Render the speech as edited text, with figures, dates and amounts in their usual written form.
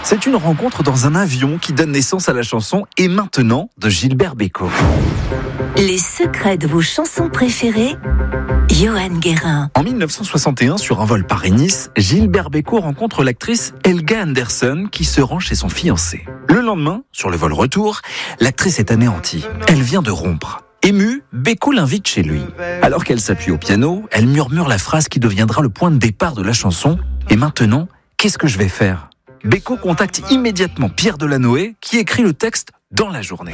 C'est une rencontre dans un avion qui donne naissance à la chanson « Et maintenant » de Gilbert Bécaud. Les secrets de vos chansons préférées, Johan Guérin. En 1961, sur un vol Paris-Nice, Gilbert Bécaud rencontre l'actrice Helga Anderson qui se rend chez son fiancé. Le lendemain, sur le vol retour, l'actrice est anéantie. Elle vient de rompre. Émue, Bécaud l'invite chez lui. Alors qu'elle s'appuie au piano, elle murmure la phrase qui deviendra le point de départ de la chanson. Et maintenant, qu'est-ce que je vais faire ? Bécaud contacte immédiatement Pierre Delanoë qui écrit le texte dans la journée.